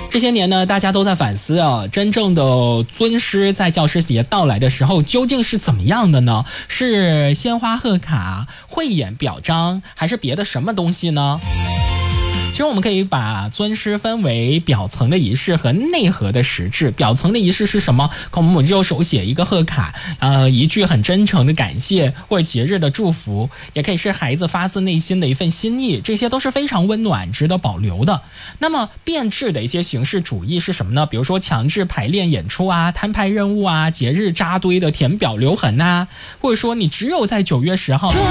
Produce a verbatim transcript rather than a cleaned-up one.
这些年呢，大家都在反思啊，真正的尊师在教师节到来的时候究竟是怎么样的呢？是鲜花贺卡、汇演表彰，还是别的什么东西呢？其实我们可以把尊师分为表层的仪式和内核的实质。表层的仪式是什么？可能我们就手写一个贺卡，呃，一句很真诚的感谢或者节日的祝福，也可以是孩子发自内心的一份心意，这些都是非常温暖值得保留的。那么变质的一些形式主义是什么呢？比如说强制排练演出啊、摊派任务啊、节日扎堆的填表留痕啊，或者说你只有在九月十号